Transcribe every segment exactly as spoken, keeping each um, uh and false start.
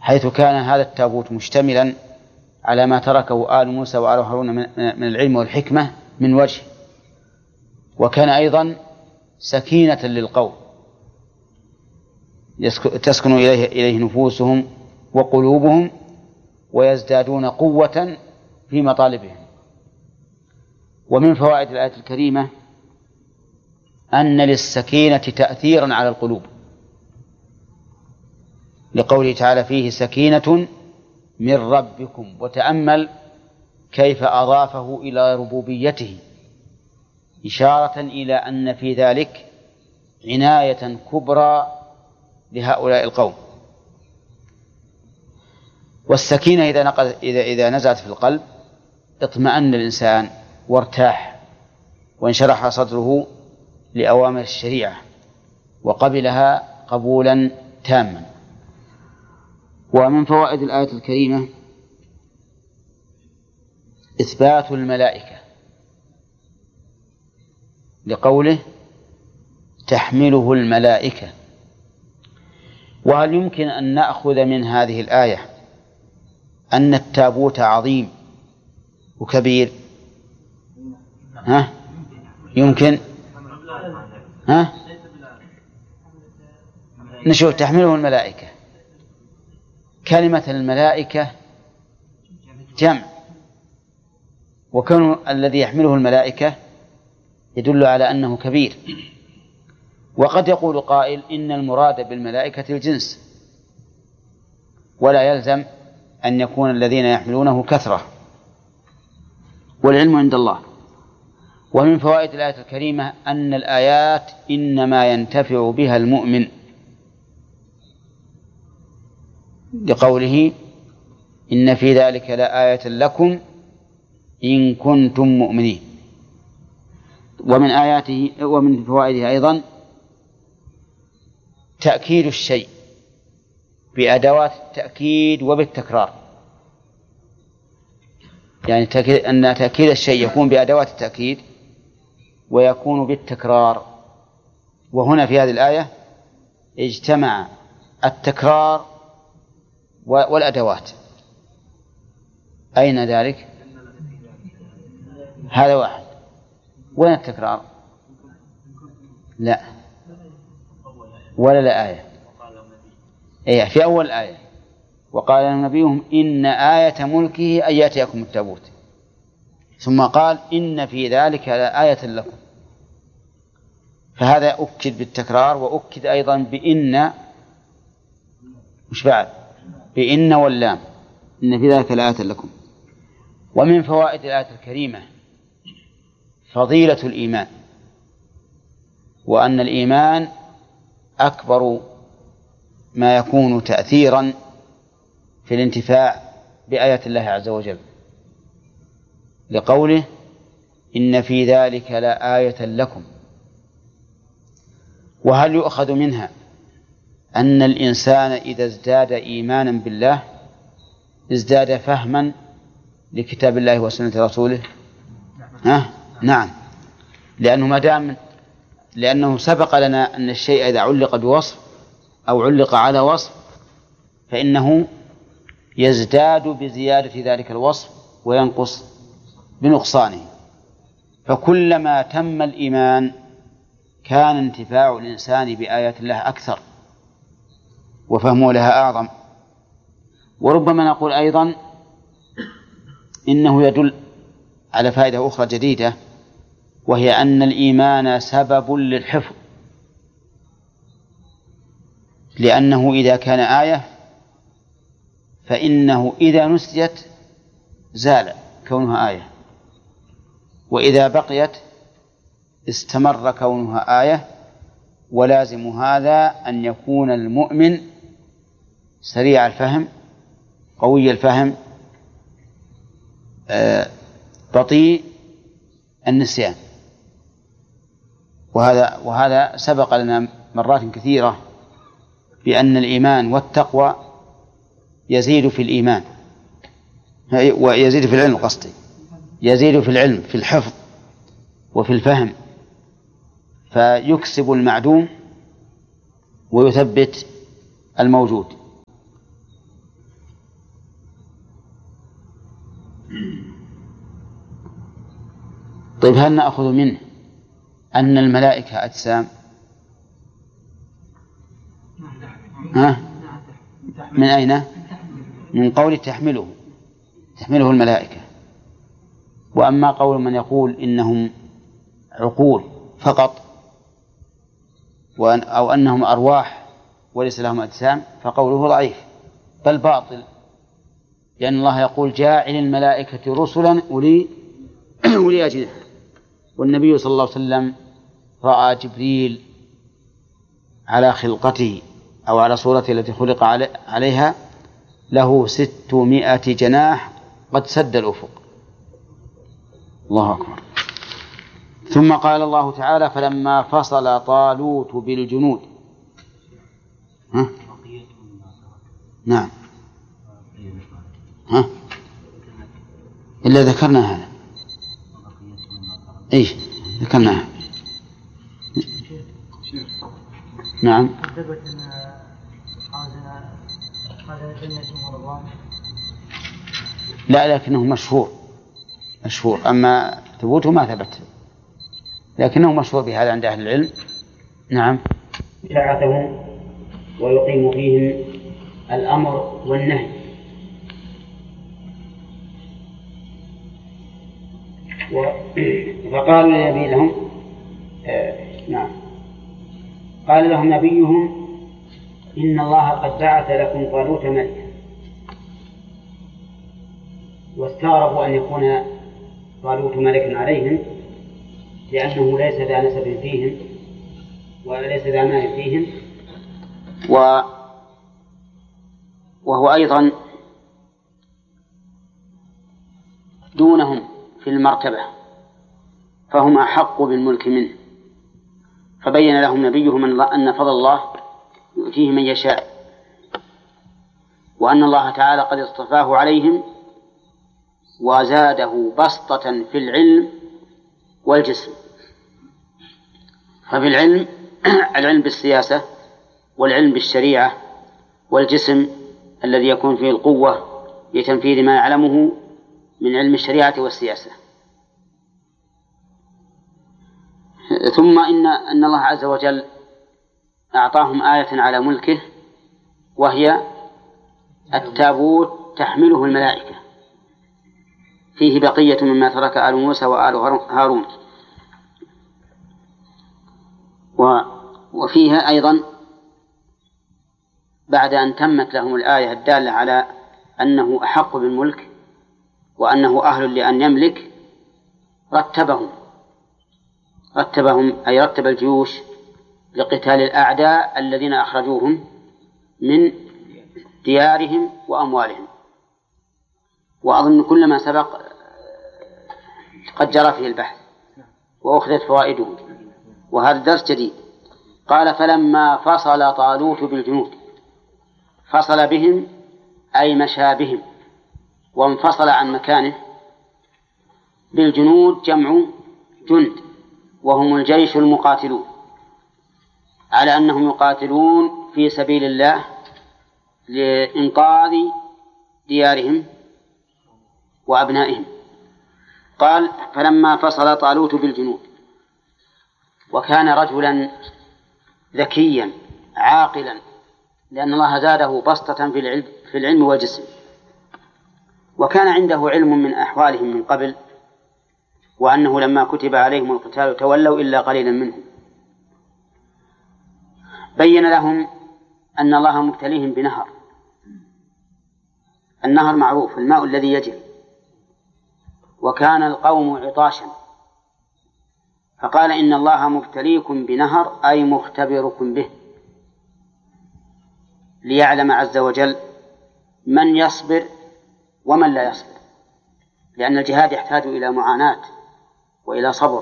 حيث كان هذا التابوت مشتملا على ما تركه آل موسى وآل هارون من العلم والحكمة من وجه، وكان أيضا سكينة للقوم تسكن إليه, إليه نفوسهم وقلوبهم ويزدادون قوة في مطالبهم. ومن فوائد الآية الكريمة أن للسكينة تأثيرا على القلوب، لقوله تعالى فيه سكينة من ربكم، وتأمل كيف أضافه إلى ربوبيته إشارة إلى أن في ذلك عناية كبرى لهؤلاء القوم. والسكينة إذا, نقل إذا, إذا نزلت في القلب اطمأن الإنسان وارتاح وانشرح صدره لأوامر الشريعة وقبلها قبولا تاما. ومن فوائد الآية الكريمة إثبات الملائكة، لقوله تحمله الملائكة. وهل يمكن أن نأخذ من هذه الآية أن التابوت عظيم وكبير؟ ها؟ يمكن؟ ها؟ نشوف تحمله الملائكة. كلمة الملائكة جمع، وكون الذي يحمله الملائكة يدل على أنه كبير. وقد يقول قائل إن المراد بالملائكة الجنس، ولا يلزم أن يكون الذين يحملونه كثرة، والعلم عند الله. ومن فوائد الآية الكريمة أن الآيات إنما ينتفع بها المؤمن، لقوله إن في ذلك لآية لكم إن كنتم مؤمنين. ومن آياته ومن فوائده أيضا تأكيد الشيء بأدوات التأكيد وبالتكرار، يعني أن تأكيد الشيء يكون بأدوات التأكيد ويكون بالتكرار. وهنا في هذه الآية اجتمع التكرار والأدوات. أين ذلك؟ هذا واحد. وين التكرار؟ لا، ولا لا آية. إيه في أول آية وقال نبيهم إن آية ملكه أن يأتيكم التابوت، ثم قال إن في ذلك لآية لكم، فهذا أكد بالتكرار وأكد أيضا بإن، مش بعد بإن واللام، إن في ذلك لآية لكم. ومن فوائد الآية الكريمة فضيلة الإيمان، وأن الإيمان أكبر ما يكون تأثيرا في الانتفاع بآيات الله عز وجل، لقوله إن في ذلك لآية لكم. وهل يؤخذ منها أن الإنسان إذا ازداد إيمانا بالله ازداد فهما لكتاب الله وسنة رسوله؟ ها؟ نعم، لأنه ما دام لأنه سبق لنا أن الشيء إذا علق بوصف أو علق على وصف فإنه يزداد بزيادة ذلك الوصف وينقص بنقصانه. فكلما تم الإيمان كان انتفاع الإنسان بآيات الله أكثر وفهمه لها أعظم. وربما نقول أيضا إنه يدل على فائدة أخرى جديدة، وهي أن الإيمان سبب للحفظ، لأنه إذا كان آية فإنه إذا نسيت زال كونها آية، وإذا بقيت استمر كونها آية. ولازم هذا أن يكون المؤمن سريع الفهم قوي الفهم آه بطيء النسيان. وهذا وهذا سبق لنا مرات كثيرة بأن الإيمان والتقوى يزيد في الإيمان ويزيد في العلم، قصدي يزيد في العلم في الحفظ وفي الفهم، فيكسب المعدوم ويثبت الموجود. طيب هل نأخذ منه أن الملائكة أجسام؟ ها؟ من أين؟ من قول تحمله تحمله الملائكة. وأما قول من يقول إنهم عقول فقط أو أنهم أرواح وليس لهم أجسام فقوله ضعيف بل باطل، لأن الله يقول جاعل الملائكة رسلا أولي أولي أجنحة، والنبي صلى الله عليه وسلم رأى جبريل على خلقته أو على صورته التي خلق عليها له ستمائة جناح قد سد الأفق. الله أكبر. ثم قال الله تعالى فلما فصل طالوت بالجنود ها؟ نعم ها؟ إلا ذكرنا هذا إيش ذكرناها نعم لا لكنه مشهور مشهور أما ثبوته ما ثبت لكنه مشهور بهذا عند أهل العلم. نعم. شرعتهم ويقيم فيهم الأمر والنهي. و... فقالوا لنبي لهم آه... نعم قال لهم نبيهم إن الله قد بعث لكم طالوت ملكا، واستغربوا أن يكون طالوت ملكا عليهم لأنه ليس ذا نسب فيهم وليس ذا مال فيهم، و... وهو أيضا دونهم في المرتبة فهم أحق بالملك منه، فبين لهم نبيهم أن فضل الله يؤتيه من يشاء وأن الله تعالى قد اصطفاه عليهم وزاده بسطة في العلم والجسم. ففي العلم العلم بالسياسة والعلم بالشريعة، والجسم الذي يكون فيه القوة لتنفيذ ما يعلمه من علم الشريعة والسياسة. ثم إن أن الله عز وجل أعطاهم آية على ملكه وهي التابوت تحمله الملائكة فيه بقية مما ترك آل موسى وآل هارون. وفيها أيضا بعد أن تمت لهم الآية الدالة على أنه أحق بالملك وأنه أهل لأن يملك رتبهم رتبهم أي رتب الجيوش لقتال الأعداء الذين أخرجوهم من ديارهم وأموالهم. وأظن كل ما سبق قد جرى فيه البحث وأخذت فوائده، وهذا الدرس جديد. قال فلما فصل طالوت بالجنود، فصل بهم أي مشى بهم وانفصل عن مكانه. بالجنود جمع جند وهم الجيش المقاتلون، على أنهم يقاتلون في سبيل الله لإنقاذ ديارهم وأبنائهم. قال فلما فصل طالوت بالجنود، وكان رجلا ذكيا عاقلا لأن الله زاده بسطة في العلم, في العلم والجسم، وكان عنده علم من أحوالهم من قبل، وأنه لما كتب عليهم القتال تولوا إلا قليلا منهم. بين لهم أن الله مبتليهم بنهر، النهر معروف الماء الذي يجري، وكان القوم عطاشا، فقال إن الله مبتليكم بنهر أي مختبركم به ليعلم عز وجل من يصبر ومن لا يصبر، لأن الجهاد يحتاج إلى معاناة وإلى صبر.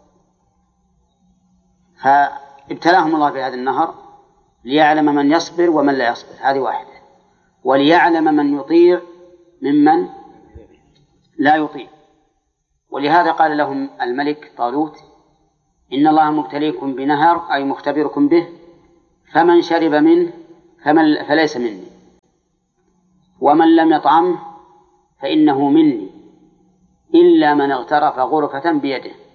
فابتلاهم الله بهذا النهر ليعلم من يصبر ومن لا يصبر، هذه واحدة، وليعلم من يطيع ممن لا يطيع. ولهذا قال لهم الملك طالوت إن الله مبتليكم بنهر أي مختبركم به، فمن شرب منه فمن فليس مني، ومن لم يطعمه فإنه مني إلا من اغترف غرفة بيده.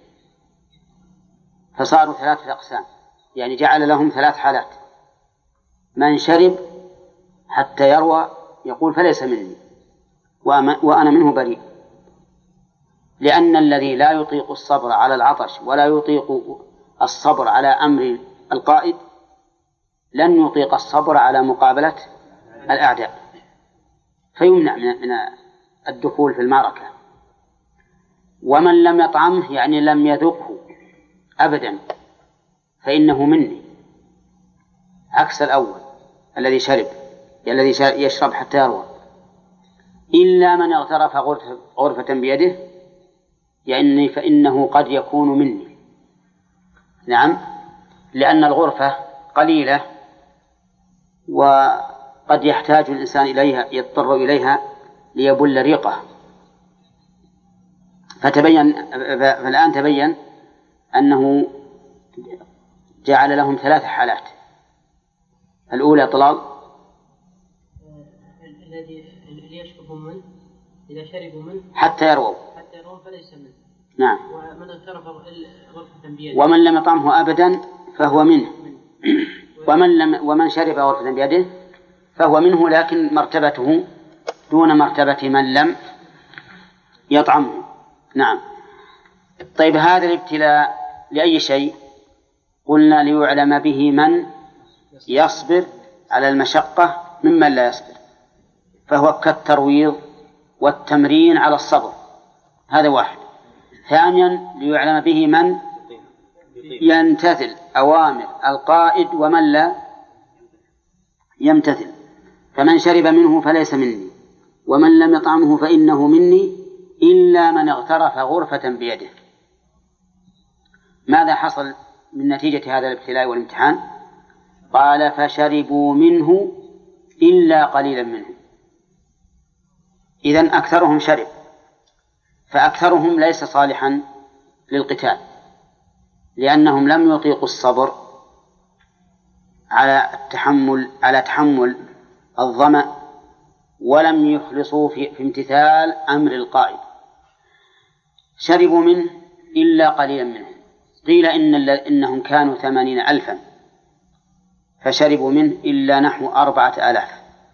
فصاروا ثلاثة أقسام، يعني جعل لهم ثلاث حالات. من شرب حتى يروى يقول فليس مني وأنا منه بريء، لأن الذي لا يطيق الصبر على العطش ولا يطيق الصبر على أمر القائد لن يطيق الصبر على مقابلة الأعداء، فيمنع من الدخول في المعركة. ومن لم يطعمه يعني لم يذقه أبدا فإنه مني، عكس الأول الذي شرب الذي يشرب حتى يروى. إلا من اغترف غرفة بيده يعني فإنه قد يكون مني. نعم، لأن الغرفة قليلة وقد يحتاج الإنسان إليها، يضطر إليها ليبل ريقه. فتبين فالآن تبين أنه جعل لهم ثلاث حالات. الأولى طلال الذي يشرب منه إذا شربوا منه حتى يرووا حتى يرووا فليس منه. نعم. ومن اغترف غرفة بيده ومن لم يطعمه أبدا فهو منه. ومن لم ومن شرب غرفة بيده فهو منه، لكن مرتبته دون مرتبة من لم يطعمه. نعم. طيب، هذا الابتلاء لأي شيء؟ قلنا ليعلم به من يصبر على المشقة ممن لا يصبر، فهو كالترويض والتمرين على الصبر، هذا واحد. ثانيا ليعلم به من يمتثل أوامر القائد ومن لا يمتثل. فمن شرب منه فليس مني ومن لم يطعمه فإنه مني إلا من اغترف غرفة بيده. ماذا حصل من نتيجة هذا الابتلاء والامتحان؟ قال فشربوا منه إلا قليلا منهم. إذن أكثرهم شرب، فأكثرهم ليس صالحا للقتال، لأنهم لم يطيقوا الصبر على التحمل على تحمل الظمأ، ولم يخلصوا في, في امتثال أمر القائد. شربوا منه إلا قليلا منهم. قيل إن إنهم كانوا ثمانين ألفا فشربوا منه إلا نحو أربعة آلاف،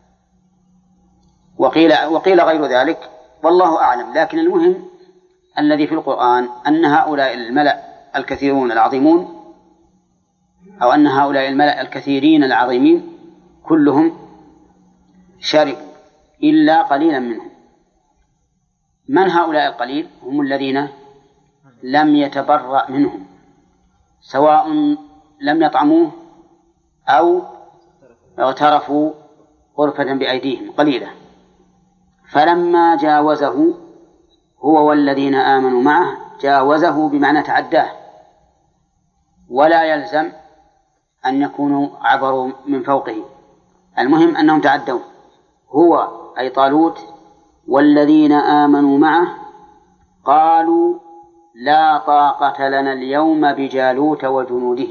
وقيل, وقيل غير ذلك والله أعلم. لكن المهم الذي في القرآن أن هؤلاء الملأ الكثيرون العظيمون أو أن هؤلاء الملأ الكثيرين العظيمين كلهم شربوا إلا قليلا منهم. من هؤلاء القليل؟ هم الذين لم يتبرأ منهم، سواء لم يطعموه أو اغترفوا غرفة بأيديهم قليلة. فلما جاوزه هو والذين آمنوا معه، جاوزه بمعنى تعداه، ولا يلزم أن يكونوا عبروا من فوقه، المهم أنهم تعدوا. هو أي طالوت والذين آمنوا معه قالوا لا طاقة لنا اليوم بجالوت وجنوده.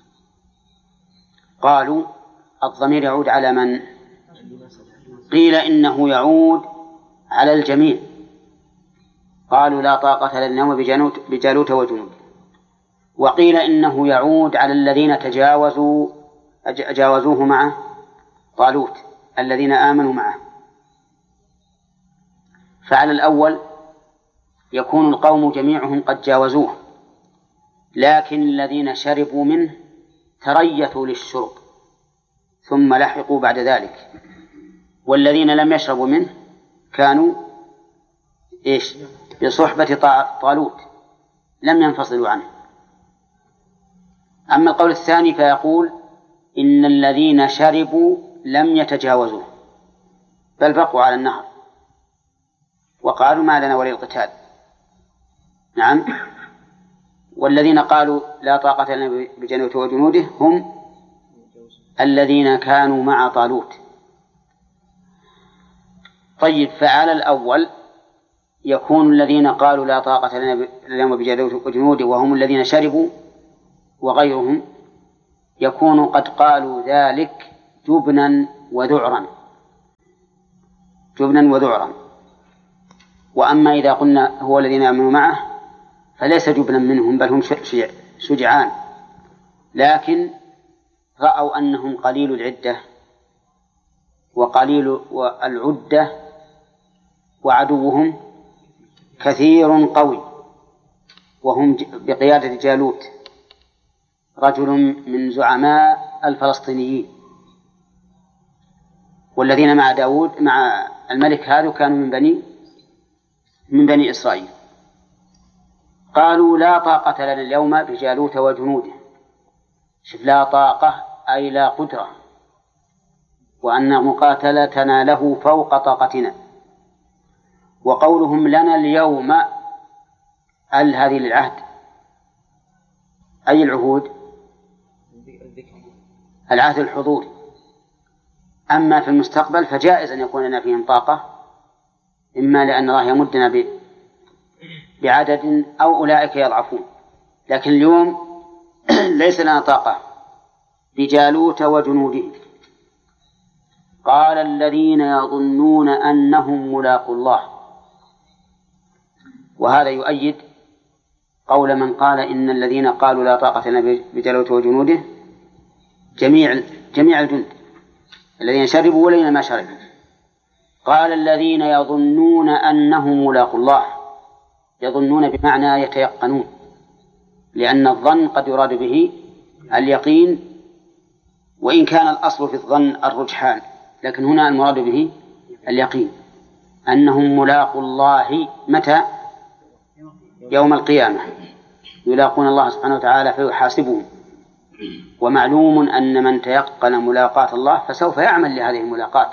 قالوا الضمير يعود على من؟ قيل إنه يعود على الجميع. قالوا لا طاقة لنا اليوم بجالوت وجنوده. وقيل إنه يعود على الذين تجاوزوا جاوزوه معه طالوت الذين آمنوا معه. فعلى الأول يكون القوم جميعهم قد جاوزوه، لكن الذين شربوا منه تريثوا للشرب ثم لحقوا بعد ذلك، والذين لم يشربوا منه كانوا إيش؟ بصحبة طالوت لم ينفصلوا عنه. أما القول الثاني فيقول إن الذين شربوا لم يتجاوزوه بل بقوا على النهر وقالوا ما لنا ولي القتال. نعم. والذين قالوا لا طاقة لنا بجالوت وجنوده هم الذين كانوا مع طالوت. طيب، فعلى الأول يكون الذين قالوا لا طاقة لنا بجالوت وجنوده وهم الذين شربوا وغيرهم يكون قد قالوا ذلك جبنا وذعرا جبنا وذعرا. وأما إذا قلنا هو الذين آمنوا معه فليس جبنا منهم بل هم شجعان لكن رأوا أنهم قليل العدة وقليل العدة وعدوهم كثير قوي، وهم بقيادة جالوت رجل من زعماء الفلسطينيين، والذين مع داود مع الملك هذا كانوا من بني من بني إسرائيل. قالوا لا طاقة لنا اليوم بجالوت وجنوده. شوف، لا طاقة أي لا قدرة، وأن مقاتلتنا له فوق طاقتنا. وقولهم لنا اليوم ال هذه للعهد، أي العهود؟ العهد الحضوري. أما في المستقبل فجائز أن يكون لنا فيهم طاقة، إما لأن الله يمدنا بعدد أو أولئك يضعفون، لكن اليوم ليس لنا طاقة بجالوت وجنوده. قال الذين يظنون أنهم ملاقو الله. وهذا يؤيد قول من قال إن الذين قالوا لا طاقة لنا بجالوت وجنوده جميع جميع الجند الذين شربوا والذين ما شربوا. قال الذين يظنون أنهم ملاقو الله، يظنون بمعنى يتيقنون، لأن الظن قد يراد به اليقين، وإن كان الأصل في الظن الرجحان، لكن هنا المراد به اليقين، أنهم ملاقو الله متى؟ يوم القيامة يلاقون الله سبحانه وتعالى فيحاسبهم. ومعلوم أن من تيقن ملاقاة الله فسوف يعمل لهذه الملاقاة.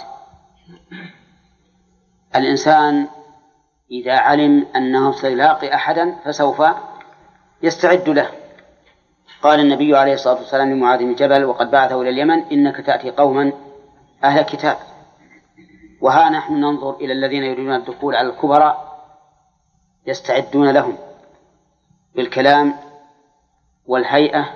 الإنسان إذا علم أنه سيلاقي أحدا فسوف يستعد له. قال النبي عليه الصلاة والسلام لمعاذ بن جبل وقد بعثه إلى اليمن: إنك تأتي قوما أهل كتاب. وها نحن ننظر إلى الذين يريدون الدخول على الكبراء يستعدون لهم بالكلام والهيئة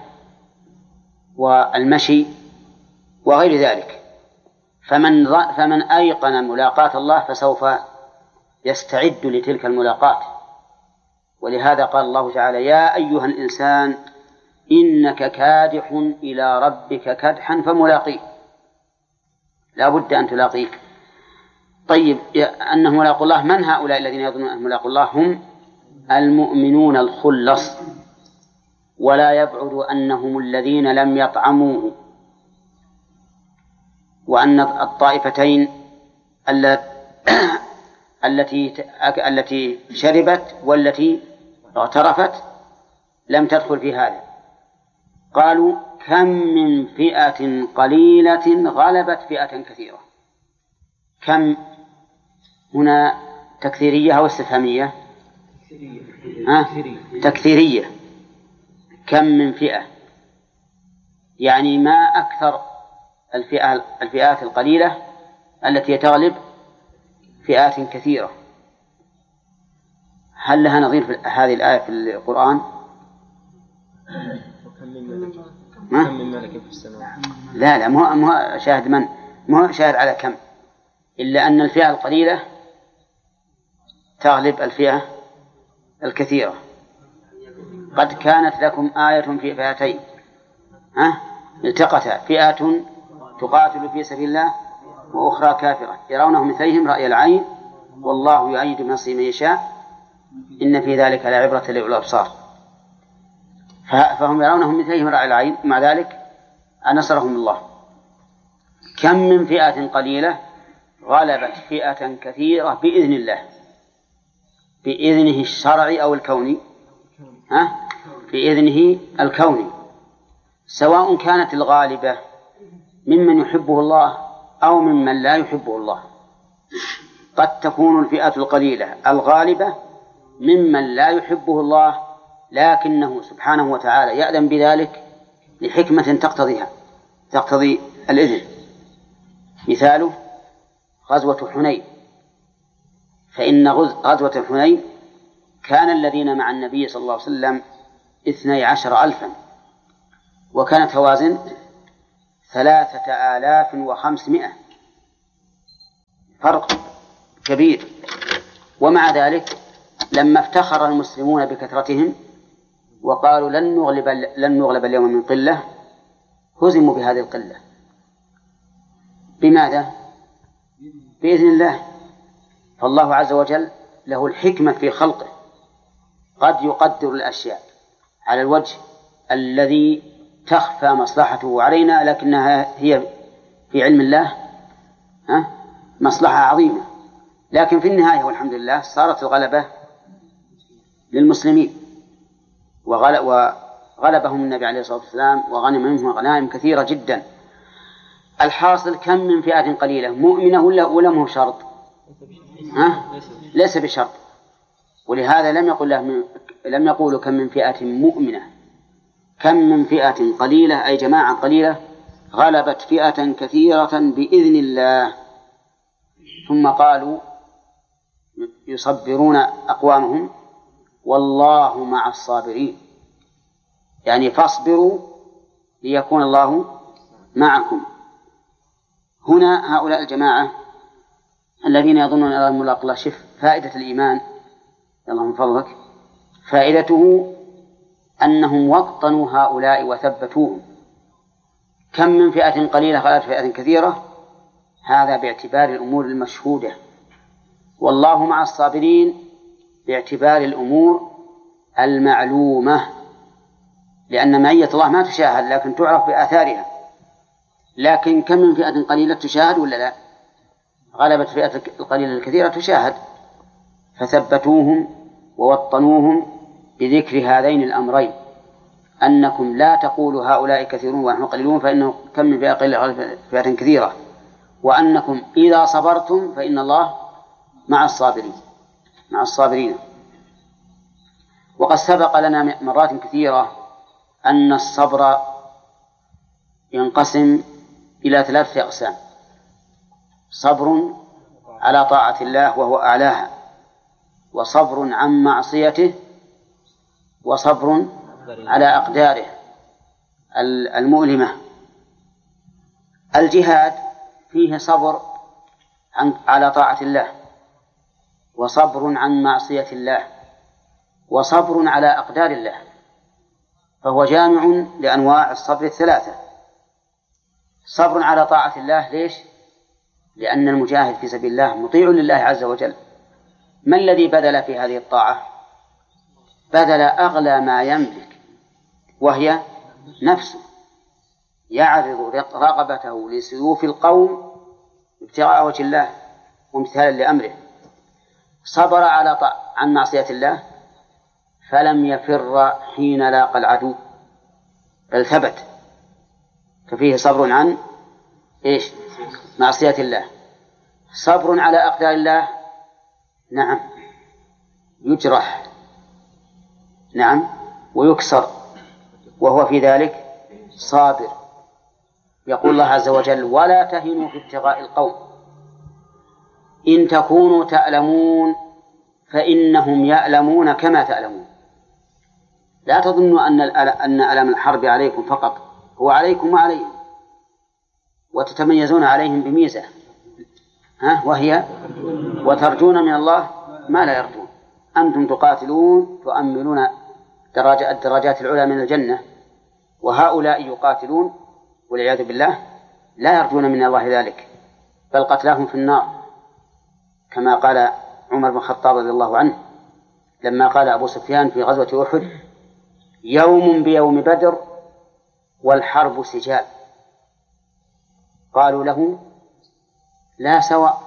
والمشي وغير ذلك. فمن فمن أيقن ملاقاة الله فسوف يستعد لتلك الملاقاة. ولهذا قال الله تعالى: يا أيها الإنسان إنك كادح إلى ربك كدحا فملاقيه. لا بد أن تلاقيه. طيب، أنه ملاقو الله، من هؤلاء الذين يظنون أن ملاقو الله؟ هم المؤمنون الخلص، ولا يبعد أنهم الذين لم يطعموه، وأن الطائفتين التي التي شربت والتي اغترفت لم تدخل في هذا. قالوا: كم من فئة قليلة غلبت فئة كثيرة. كم هنا تكثيرية أو استفهامية؟ ها؟ تكثيرية. كم من فئة، يعني ما أكثر الفئة الفئات القليلة التي تغلب فئات كثيرة. هل لها نظير في هذه الآية في القرآن؟ وكم من ملك في السماء. لا لا مو مو شاهد من مو شاهد على كم، إلا أن الفئة القليلة تغلب الفئة الكثيرة. قد كانت لكم آية في فئتين ها التقتا فئة تقاتل في سبيل الله وأخرى كافرة يرونهم مثليهم رأي العين والله يؤيد بنصره من يشاء إن في ذلك لعبرة لأولي الأبصار. فهم يرونهم مثليهم رأي العين، مع ذلك نصرهم الله. كم من فئة قليلة غلبت فئة كثيرة بإذن الله، بإذنه الشرعي أو الكوني، ها؟ بإذنه الكوني، سواء كانت الغالبة ممن يحبه الله أو ممن لا يحبه الله. قد تكون الفئة القليلة الغالبة ممن لا يحبه الله، لكنه سبحانه وتعالى يأذن بذلك لحكمة تقتضيها تقتضي الإذن. مثاله غزوة حنين، فإن غزوة حنين كان الذين مع النبي صلى الله عليه وسلم اثني عشر ألفا، وكانت هوازن ثلاثة آلاف وخمسمائة، فرق كبير. ومع ذلك لما افتخر المسلمون بكثرتهم وقالوا لن نغلب, لن نغلب اليوم من قلة، هزموا بهذه القلة. بماذا؟ بإذن الله. فالله عز وجل له الحكمة في خلقه، قد يقدر الأشياء على الوجه الذي تخفى مصلحته علينا، لكنها هي في علم الله مصلحة عظيمة. لكن في النهاية والحمد لله صارت الغلبة للمسلمين، وغلبهم النبي عليه الصلاة والسلام وغنم منهم غنائم كثيرة جدا. الحاصل كم من فئة قليلة مؤمنة ولا ولم هو شرط؟ ها؟ ليس بشرط. ولهذا لم يقل له لم يقولوا كم من فئة مؤمنة، كم من فئة قليلة أي جماعة قليلة غلبت فئة كثيرة بإذن الله. ثم قالوا يصبرون أقوامهم والله مع الصابرين، يعني فاصبروا ليكون الله معكم. هنا هؤلاء الجماعة الذين يظنون أن ملاق الله، شف فائدة الإيمان الله من فضلك، فائدته أنهم وطنوا هؤلاء وثبتوهم. كم من فئة قليلة غلبت فئة كثيرة، هذا باعتبار الأمور المشهودة، والله مع الصابرين باعتبار الأمور المعلومة، لأن معية الله ما تشاهد لكن تعرف بآثارها. لكن كم من فئة قليلة تشاهد ولا لا؟ غلبت فئة القليلة الكثيرة تشاهد، فثبتوهم ووطنوهم بذكر هذين الأمرين، أنكم لا تقولوا هؤلاء كثيرون ونحن قليلون، فإنه كم من فئة قليلة غلبت فئة كثيرة، وأنكم إذا صبرتم فإن الله مع الصابرين مع الصابرين. وقد سبق لنا مرات كثيرة أن الصبر ينقسم إلى ثلاثة أقسام: صبر على طاعة الله وهو أعلاها، وصبر عن معصيته، وصبر على أقداره المؤلمة. الجهاد فيه صبر عن على طاعة الله، وصبر عن معصية الله، وصبر على أقدار الله، فهو جامع لأنواع الصبر الثلاثة. صبر على طاعة الله، ليش؟ لأن المجاهد في سبيل الله مطيع لله عز وجل. ما الذي بذل في هذه الطاعة؟ بذل أغلى ما يملك، وهي نفسه، يعرض رغبته لسيوف القوم ابتغاء وجه الله وامتثالا لأمره. صبر على طاعة عن معصية الله فلم يفر حين لاقى العدو، بل ثبت، ففيه صبر عن إيش؟ معصية الله. صبر على أقدار الله، نعم، يجرح، نعم، ويكسر، وهو في ذلك صابر. يقول الله عز وجل: ولا تهنوا في ابتغاء القوم إن تكونوا تألمون فإنهم يألمون كما تألمون. لا تظنوا أن أن ألم الحرب عليكم فقط، هو عليكم وعليهم، وتتميزون عليهم بميزة، ها وهي وترجون من الله ما لا يرجون. أنتم تقاتلون تؤملون الدرجات العلى من الجنة، وهؤلاء يقاتلون والعياذ بالله لا يرجون من الله ذلك، بل قتلاهم في النار، كما قال عمر بن الخطاب رضي الله عنه لما قال أبو سفيان في غزوة أحد: يوم بيوم بدر والحرب سجال. قالوا له: لا سواء،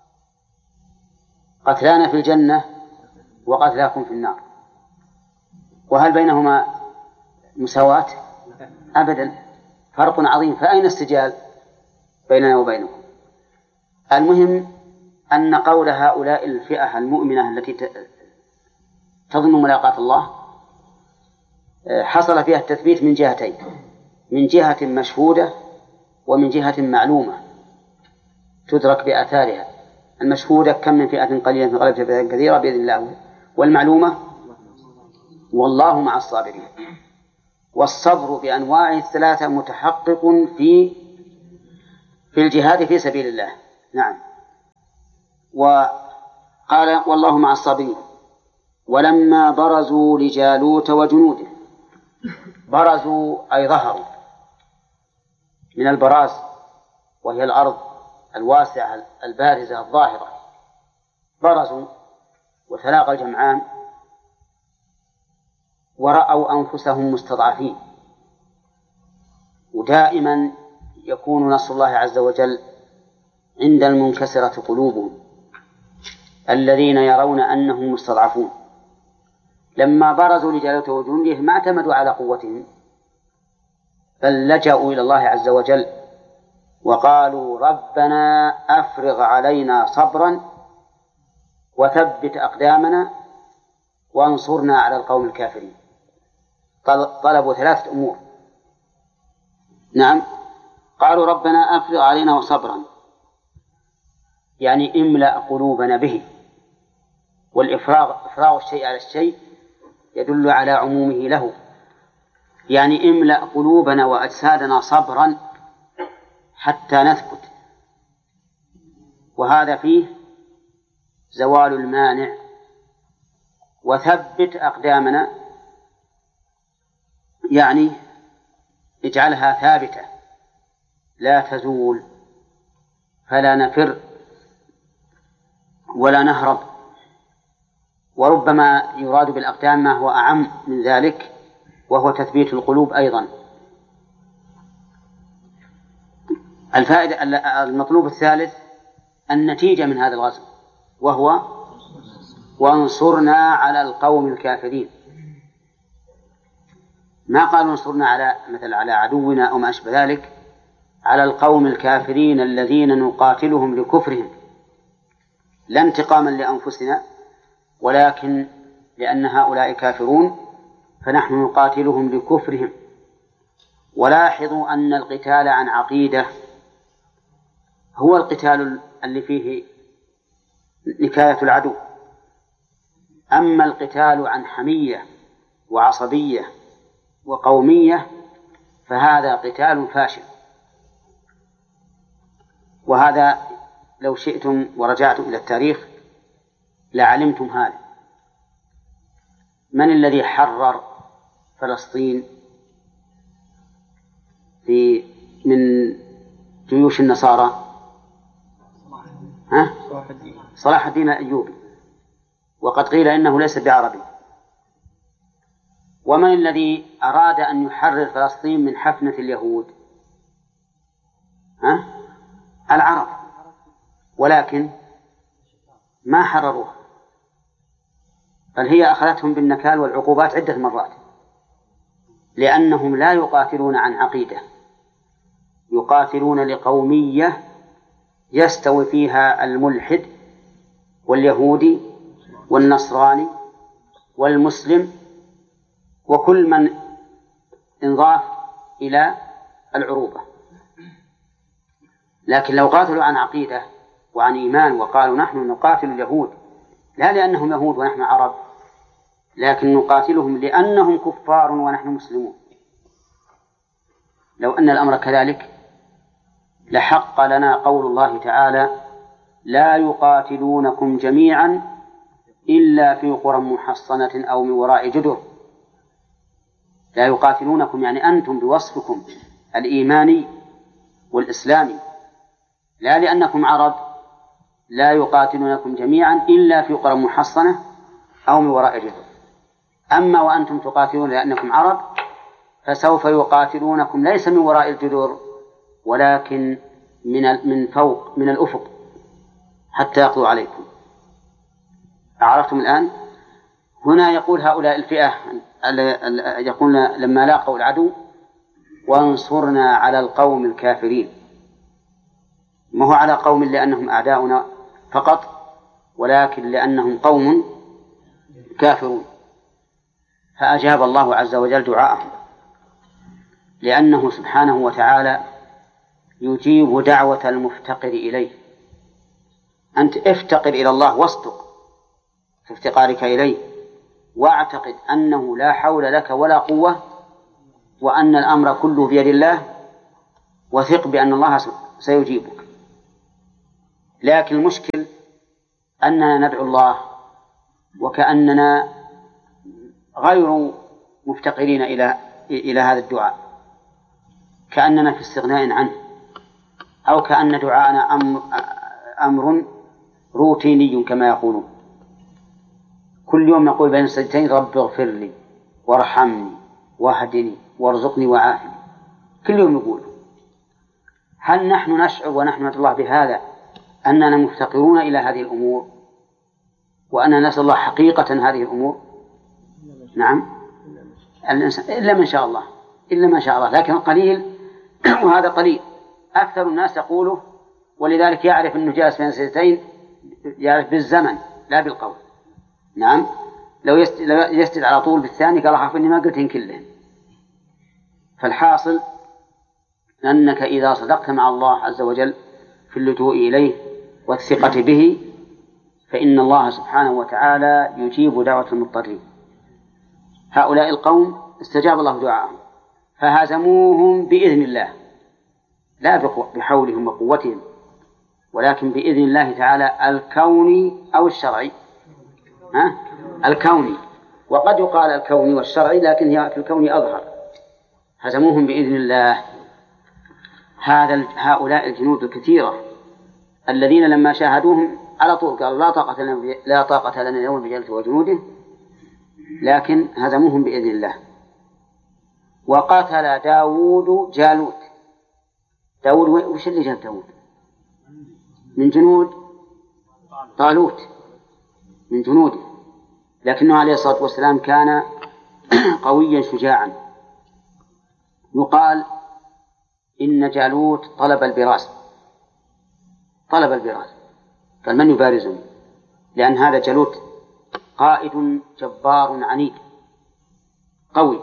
قتلانا في الجنة وقتلاكم في النار، وهل بينهما مساواة؟ أبدا، فرق عظيم، فأين السجال بيننا وبينكم؟ المهم أن قول هؤلاء الفئة المؤمنة التي تظن ملاقاة الله حصل فيها التثبيت من جهتين: من جهة مشهودة ومن جهة معلومة تدرك بآثارها. المشهودة: كم من فئة قليلة غلبت فئة كثيرة بإذن الله، والمعلومة: والله مع الصابرين. والصبر بأنواعه الثلاثة متحقق في في الجهاد في سبيل الله. نعم. وقال: والله مع الصابرين. ولما برزوا لجالوت وجنوده، برزوا أي ظهروا، من البراز، وهي الأرض الواسعة البارزة الظاهرة، برزوا وتلاقى الجمعان ورأوا أنفسهم مستضعفين. ودائما يكون نصر الله عز وجل عند المنكسرة قلوبهم الذين يرون أنهم مستضعفون. لما برزوا لجلالته وجنده ما اعتمدوا على قوتهم، بل لجأوا إلى الله عز وجل وقالوا ربنا أفرغ علينا صبرا وثبت أقدامنا وانصرنا على القوم الكافرين. طلبوا ثلاثة أمور. نعم، قالوا ربنا أفرغ علينا صبرا، يعني املأ قلوبنا به، والإفراغ إفراغ الشيء على الشيء يدل على عمومه له، يعني املأ قلوبنا وأجسادنا صبرا حتى نثبت، وهذا فيه زوال المانع. وثبت أقدامنا يعني اجعلها ثابتة لا تزول، فلا نفر ولا نهرب. وربما يراد بالأقدام ما هو أعم من ذلك، وهو تثبيت القلوب أيضا. الفائدة المطلوب الثالث النتيجة من هذا الغزو، وهو وانصرنا على القوم الكافرين. ما قالوا انصرنا على مثل على عدونا أو ما أشبه ذلك، على القوم الكافرين الذين نقاتلهم لكفرهم، لا انتقاما لأنفسنا ولكن لأن هؤلاء كافرون فنحن نقاتلهم لكفرهم. ولاحظوا أن القتال عن عقيدة هو القتال اللي فيه نكاية العدو، أما القتال عن حمية وعصبية وقومية فهذا قتال فاشل. وهذا لو شئتم ورجعتم إلى التاريخ لعلمتم هذا. من الذي حرر فلسطين في من جيوش النصارى؟ ها؟ صلاح الدين الأيوبي، وقد قيل إنه ليس بعربي. ومن الذي أراد أن يحرر فلسطين من حفنة اليهود؟ ها؟ العرب، ولكن ما حرروها، بل هي أخذتهم بالنكال والعقوبات عدة مرات، لأنهم لا يقاتلون عن عقيدة، يقاتلون لقومية يستوي فيها الملحد واليهودي والنصراني والمسلم وكل من انضاف إلى العروبة. لكن لو قاتلوا عن عقيدة وعن إيمان وقالوا نحن نقاتل اليهود لا لأنهم يهود ونحن عرب، لكن نقاتلهم لأنهم كفار ونحن مسلمون، لو أن الأمر كذلك لحق لنا قول الله تعالى لا يقاتلونكم جميعا إلا في قرى محصنة أو من وراء جدر. لا يقاتلونكم يعني أنتم بوصفكم الإيماني والإسلامي، لا لأنكم عرب، لا يقاتلونكم جميعا إلا في قرى محصنة أو من وراء جدر. أما وأنتم تقاتلون لأنكم عرب فسوف يقاتلونكم ليس من وراء الجدر ولكن من من فوق من الأفق حتى يقضوا عليكم. أعرفتم الآن؟ هنا يقول هؤلاء الفئة يقول لما لاقوا العدو وانصرنا على القوم الكافرين، ما هو على قوم لأنهم أعداؤنا فقط، ولكن لأنهم قوم كافرون. فأجاب الله عز وجل دعاءهم، لأنه سبحانه وتعالى يجيب دعوة المفتقر إليه. أنت افتقر إلى الله واصدق في افتقارك إليه، واعتقد أنه لا حول لك ولا قوة، وأن الأمر كله بيد الله، وثق بأن الله سيجيبك. لكن المشكل أننا ندعو الله وكأننا غير مفتقرين إلى إلى هذا الدعاء، كأننا في استغناء عنه، أو كأن دعاءنا أمر, أمر روتيني كما يقولون، كل يوم نقول بين السجدتين رب اغفر لي وارحمني واهدني وارزقني وعافني، كل يوم نقول. هل نحن نشعر ونحن ندعو الله بهذا أننا مفتقرون إلى هذه الأمور وأننا نسأل الله حقيقة هذه الأمور؟ نعم، الإنسان إلا من شاء الله، إلا ما شاء الله، لكن قليل وهذا قليل. أكثر الناس يقوله، ولذلك يعرف أنه جالس بين السجدتين يعرف بالزمن لا بالقول. نعم، لو يسجد على طول بالثاني قال أخاف إني ما قلتهن كلهن. فالحاصل أنك إذا صدقت مع الله عز وجل في اللجوء إليه والثقة به فإن الله سبحانه وتعالى يجيب دعوة المضطرين. هؤلاء القوم استجاب الله دعاءهم فهزموهم بإذن الله، لا بحولهم وقوتهم، ولكن بإذن الله تعالى الكوني أو الشرعي. ها؟ الكوني، وقد يقال الكوني والشرعي، لكن هي في الكوني أظهر. هزموهم بإذن الله. هذا هؤلاء الجنود الكثيرة الذين لما شاهدوهم على طول قالوا لا طاقة لنا لا طاقة لنا اليوم بجالوت وجنوده، لكن هزموهم بإذن الله. وقتل داود جالوت. داود وش اللي جاب داود؟ من جنود طالوت، من جنوده، لكنه عليه الصلاة والسلام كان قويا شجاعا. يقال إن جالوت طلب البراس، طلب البراس، قال من يبارزني؟ لأن هذا جالوت قائد جبار عنيد قوي.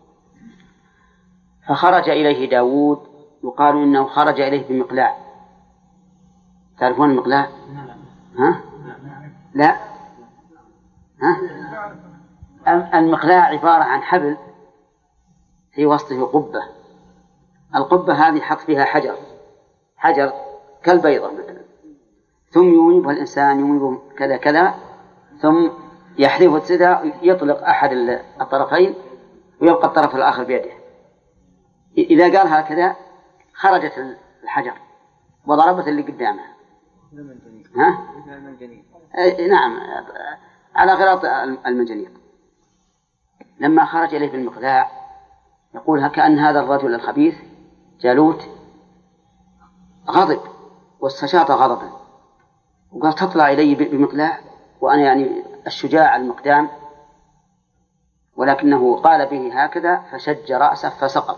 فخرج إليه داود، يقال إنه خرج إليه بمقلاع. تعرفون المقلاع؟ ها؟ لا؟ ها؟ المقلاع عبارة عن حبل في وسطه قبة، القبة هذه حط فيها حجر، حجر كالبيضة مثلا، ثم يميبها الإنسان يميبه كذا كذا، ثم يحذف السدى، يطلق أحد الطرفين ويبقى الطرف الآخر بيده. إذا قال هكذا خرجت الحجر وضربت اللي قدامها. ها؟ نعم، على غراط المنجنيق. لما خرج إليه بالمقلاع يقول كأن هذا الرجل الخبيث جالوت غضب واستشاط غضبا، وقال تطلع إلي بمقلاع وأنا يعني الشجاع المقدام، ولكنه قال به هكذا فشج رأسه فسقط،